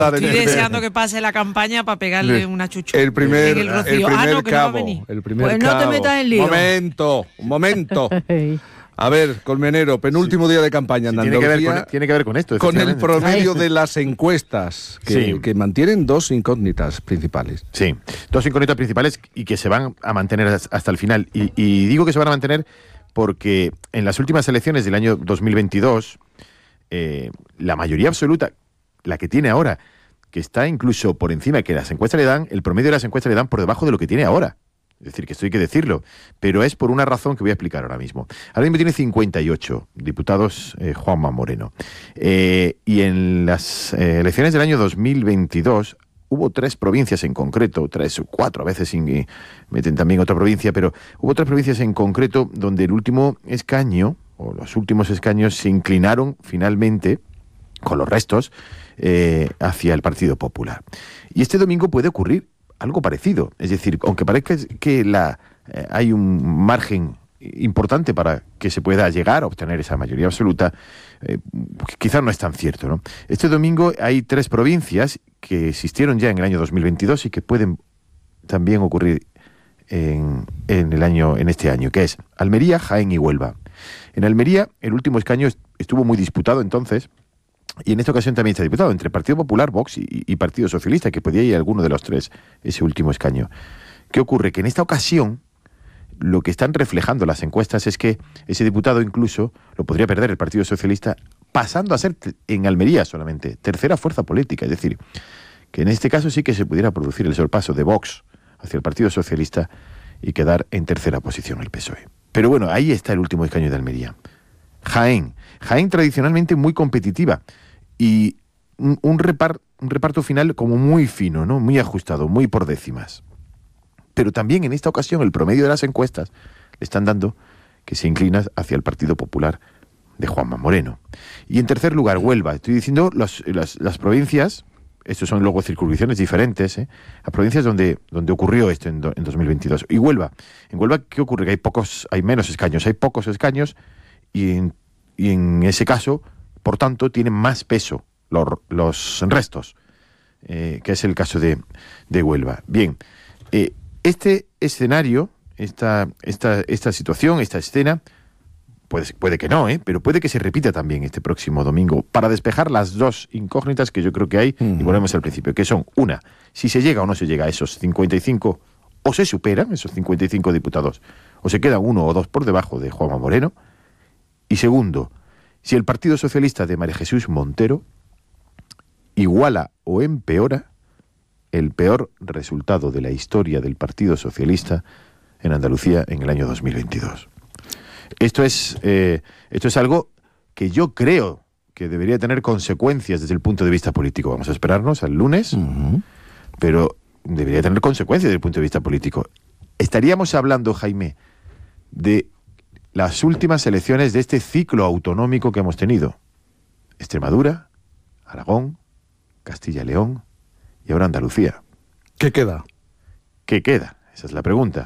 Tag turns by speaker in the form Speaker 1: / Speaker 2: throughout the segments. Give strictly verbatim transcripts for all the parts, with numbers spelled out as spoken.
Speaker 1: Estoy deseando que pase la campaña para pegarle una chuchu.
Speaker 2: El primer,
Speaker 1: el
Speaker 2: el primer
Speaker 1: ah, no, que
Speaker 2: cabo.
Speaker 1: No va
Speaker 2: el primer
Speaker 3: pues no
Speaker 2: cabo.
Speaker 3: te metas en lío.
Speaker 2: Un momento, un momento. A ver, Colmenero, penúltimo sí. día de campaña en
Speaker 4: sí,
Speaker 2: Andalucía.
Speaker 4: Tiene que, ver con, tiene que ver con esto.
Speaker 2: Con el promedio de las encuestas, que,
Speaker 4: sí.
Speaker 2: que mantienen dos incógnitas principales.
Speaker 4: Sí, dos incógnitas principales y que se van a mantener hasta el final. Y, y digo que se van a mantener porque en las últimas elecciones del año dos mil veintidós, eh, la mayoría absoluta, la que tiene ahora, que está incluso por encima, que las encuestas le dan, el promedio de las encuestas le dan por debajo de lo que tiene ahora. Es decir, que esto hay que decirlo, pero es por una razón que voy a explicar ahora mismo. Ahora mismo tiene cincuenta y ocho diputados eh, Juanma Moreno. Eh, y en las eh, elecciones del año dos mil veintidós hubo tres provincias en concreto, tres o cuatro a veces, sin, eh, meten también otra provincia, pero hubo tres provincias en concreto donde el último escaño, o los últimos escaños, se inclinaron finalmente, con los restos, eh, hacia el Partido Popular. Y este domingo puede ocurrir algo parecido. Es decir, aunque parezca que la, eh, hay un margen importante para que se pueda llegar a obtener esa mayoría absoluta, eh, quizás no es tan cierto, ¿no? Este domingo hay tres provincias que existieron ya en el año dos mil veintidós y que pueden también ocurrir en, en, el año, en este año, que es Almería, Jaén y Huelva. En Almería, el último escaño estuvo muy disputado entonces, y en esta ocasión también está disputado entre Partido Popular, Vox y, y Partido Socialista, que podía ir alguno de los tres ese último escaño. ¿Qué ocurre? Que en esta ocasión lo que están reflejando las encuestas es que ese diputado incluso lo podría perder el Partido Socialista, pasando a ser en Almería solamente tercera fuerza política. Es decir, que en este caso sí que se pudiera producir el sorpaso de Vox hacia el Partido Socialista y quedar en tercera posición el P S O E. Pero bueno, ahí está el último escaño de Almería. Jaén. Jaén tradicionalmente muy competitiva y un, un, repar, un reparto final como muy fino, ¿no? Muy ajustado, muy por décimas. Pero también en esta ocasión el promedio de las encuestas le están dando que se inclina hacia el Partido Popular de Juanma Moreno. Y en tercer lugar, Huelva. Estoy diciendo los, las, las provincias, estos son luego circunscripciones diferentes, ¿eh? Las provincias donde, donde ocurrió esto en, do, en dos mil veintidós. Y Huelva. En Huelva, ¿qué ocurre? Que hay pocos, hay menos escaños, hay pocos escaños y en, y en ese caso, por tanto, tienen más peso los, los restos, eh, que es el caso de, de Huelva. Bien, eh, este escenario, esta, esta, esta situación, esta escena, puede, puede que no, ¿eh? pero puede que se repita también este próximo domingo, para despejar las dos incógnitas que yo creo que hay, uh-huh. y volvemos al principio, que son, una, si se llega o no se llega a esos cincuenta y cinco, o se superan esos cincuenta y cinco diputados, o se queda uno o dos por debajo de Juanma Moreno, y segundo, si el Partido Socialista de María Jesús Montero iguala o empeora el peor resultado de la historia del Partido Socialista en Andalucía en el año dos mil veintidós. Esto es, eh, esto es algo que yo creo que debería tener consecuencias desde el punto de vista político. Vamos a esperarnos al lunes, uh-huh. pero debería tener consecuencias desde el punto de vista político. Estaríamos hablando, Jaime, de las últimas elecciones de este ciclo autonómico que hemos tenido. Extremadura, Aragón, Castilla y León y ahora Andalucía.
Speaker 2: ¿Qué queda?
Speaker 4: ¿Qué queda? Esa es la pregunta.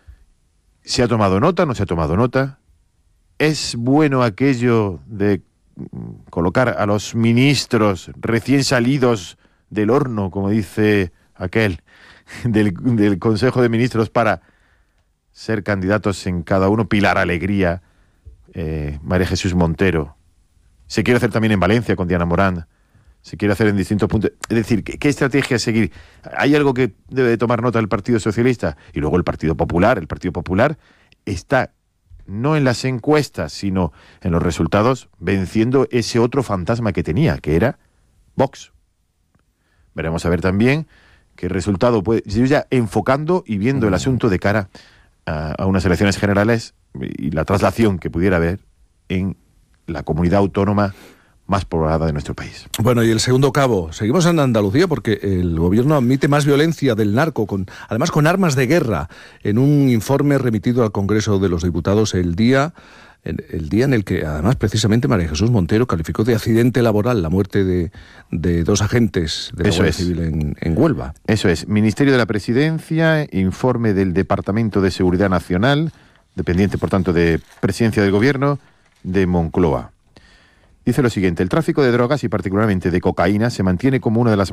Speaker 4: ¿Se ha tomado nota? ¿No se ha tomado nota? ¿Es bueno aquello de colocar a los ministros recién salidos del horno, como dice aquel, del, del Consejo de Ministros para ser candidatos en cada uno? Pilar Alegría, eh, María Jesús Montero. Se quiere hacer también en Valencia con Diana Morán. Se quiere hacer en distintos puntos. Es decir, ¿qué, qué estrategia seguir? ¿Hay algo que debe de tomar nota el Partido Socialista? Y luego el Partido Popular. El Partido Popular está, no en las encuestas, sino en los resultados, venciendo ese otro fantasma que tenía, que era Vox. Veremos a ver también qué resultado puede... Yo ya enfocando y viendo el asunto de cara a, a unas elecciones generales y la traslación que pudiera haber en la comunidad autónoma más poblada de nuestro país.
Speaker 2: Bueno, y el segundo cabo, seguimos en Andalucía porque el gobierno admite más violencia del narco, con, además con armas de guerra, en un informe remitido al Congreso de los Diputados el día, el, el día en el que además precisamente María Jesús Montero calificó de accidente laboral la muerte de, de dos agentes de la Guardia Civil en, en Huelva.
Speaker 4: Eso es, Ministerio de la Presidencia, informe del Departamento de Seguridad Nacional, dependiente por tanto de Presidencia del Gobierno de Moncloa. Dice lo siguiente: el tráfico de drogas y particularmente de cocaína se mantiene como una de las